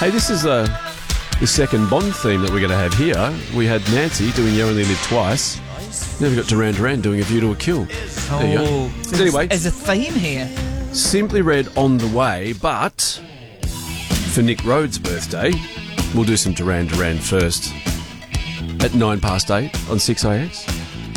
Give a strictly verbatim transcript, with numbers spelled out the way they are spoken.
Hey, this is uh, the second Bond theme that we're going to have here. We had Nancy doing You Only Live Twice. Now we've got Duran Duran doing A View to a Kill. There you go. So Anyway. there's a theme here. Simply Red on the way, but for Nick Rhodes' birthday, we'll do some Duran Duran first at nine past eight on six A X.